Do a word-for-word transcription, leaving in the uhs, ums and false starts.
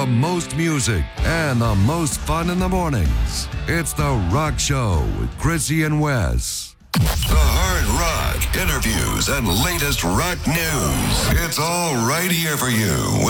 the most music and the most fun in the mornings. It's The Rock Show with Krissy and Wes. The hard rock, interviews, and latest rock news. It's all right here for you.